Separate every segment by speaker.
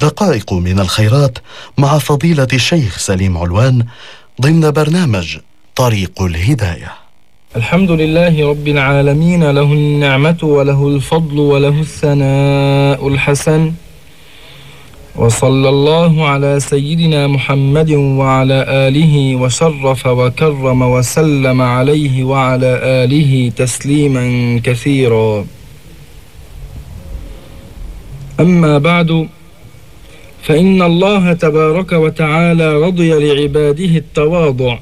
Speaker 1: دقائق من الخيرات مع فضيلة الشيخ سليم علوان ضمن برنامج طريق الهداية.
Speaker 2: الحمد لله رب العالمين، له النعمة وله الفضل وله الثناء الحسن، وصلى الله على سيدنا محمد وعلى آله وشرف وكرم وسلم عليه وعلى آله تسليما كثيرا. أما بعد، فإن الله تبارك وتعالى رضي لعباده التواضع،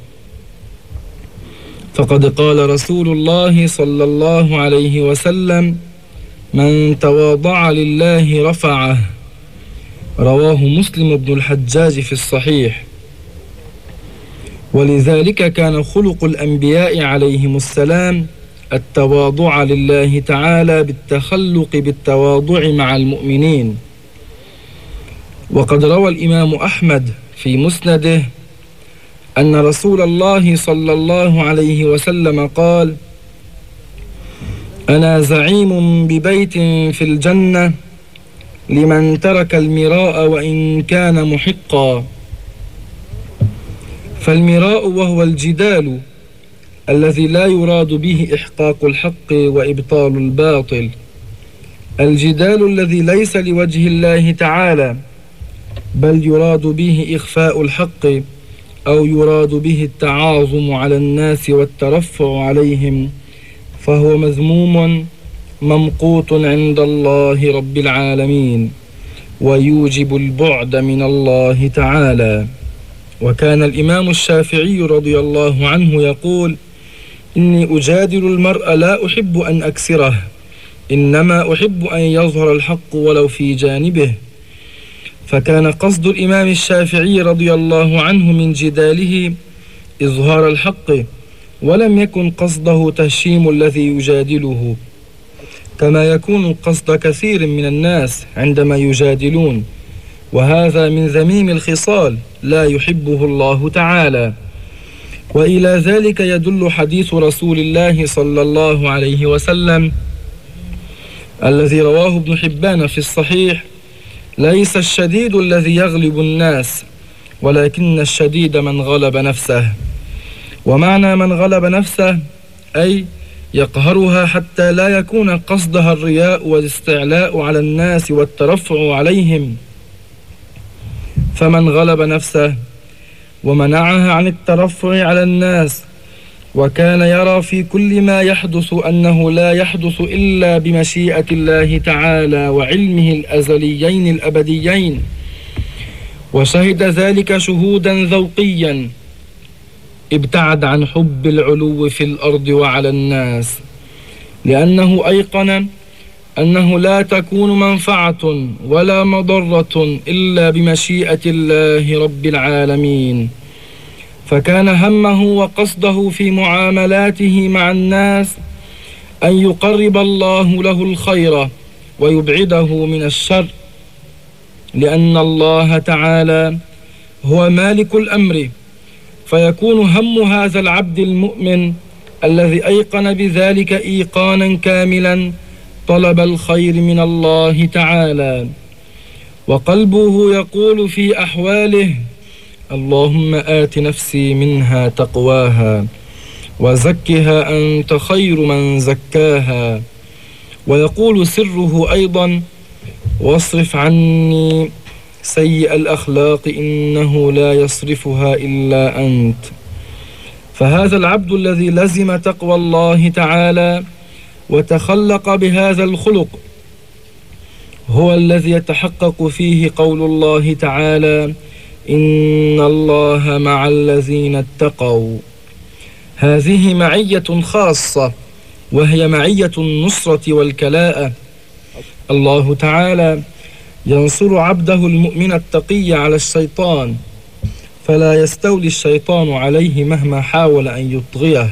Speaker 2: فقد قال رسول الله صلى الله عليه وسلم: من تواضع لله رفعه، رواه مسلم بن الحجاج في الصحيح. ولذلك كان خلق الأنبياء عليهم السلام التواضع لله تعالى بالتخلق بالتواضع مع المؤمنين. وقد روى الإمام أحمد في مسنده أن رسول الله صلى الله عليه وسلم قال: أنا زعيم ببيت في الجنة لمن ترك المراء وإن كان محقا. فالمراء وهو الجدال الذي لا يراد به إحقاق الحق وإبطال الباطل، الجدال الذي ليس لوجه الله تعالى، بل يراد به إخفاء الحق، أو يراد به التعاظم على الناس والترفع عليهم، فهو مذموم ممقوت عند الله رب العالمين، ويوجب البعد من الله تعالى. وكان الإمام الشافعي رضي الله عنه يقول: إني أجادل المرء لا أحب أن أكسره، إنما أحب أن يظهر الحق ولو في جانبه. فكان قصد الإمام الشافعي رضي الله عنه من جداله إظهار الحق، ولم يكن قصده تهشيم الذي يجادله، كما يكون قصد كثير من الناس عندما يجادلون، وهذا من ذميم الخصال لا يحبه الله تعالى. وإلى ذلك يدل حديث رسول الله صلى الله عليه وسلم الذي رواه ابن حبان في الصحيح: ليس الشديد الذي يغلب الناس، ولكن الشديد من غلب نفسه. ومعنى من غلب نفسه أي يقهرها حتى لا يكون قصدها الرياء والاستعلاء على الناس والترفع عليهم. فمن غلب نفسه ومنعها عن الترفع على الناس، وكان يرى في كل ما يحدث أنه لا يحدث إلا بمشيئة الله تعالى وعلمه الأزليين الأبديين، وشهد ذلك شهودا ذوقيا، ابتعد عن حب العلو في الأرض وعلى الناس، لأنه أيقن أنه لا تكون منفعة ولا مضرة إلا بمشيئة الله رب العالمين. فكان همه وقصده في معاملاته مع الناس أن يقرب الله له الخير ويبعده من الشر، لأن الله تعالى هو مالك الأمر. فيكون هم هذا العبد المؤمن الذي أيقن بذلك إيقانا كاملا طلب الخير من الله تعالى، وقلبه يقول في أحواله: اللهم آت نفسي منها تقواها وزكها أنت خير من زكاها. ويقول سره أيضا: واصرف عني سيء الأخلاق إنه لا يصرفها إلا أنت. فهذا العبد الذي لزم تقوى الله تعالى وتخلق بهذا الخلق هو الذي يتحقق فيه قول الله تعالى: إن الله مع الذين اتقوا. هذه معية خاصة، وهي معية النصرة والكلاءة. الله تعالى ينصر عبده المؤمن التقي على الشيطان، فلا يستولي الشيطان عليه مهما حاول أن يطغيه،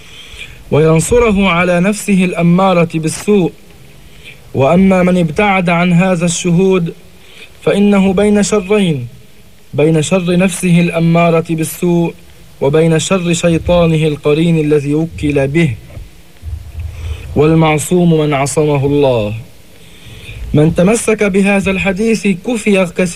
Speaker 2: وينصره على نفسه الأمارة بالسوء. وأما من ابتعد عن هذا الشهود فإنه بين شرين: بين شر نفسه الأمارة بالسوء، وبين شر شيطانه القرين الذي وكل به. والمعصوم من عصمه الله. من تمسك بهذا الحديث كفي كثير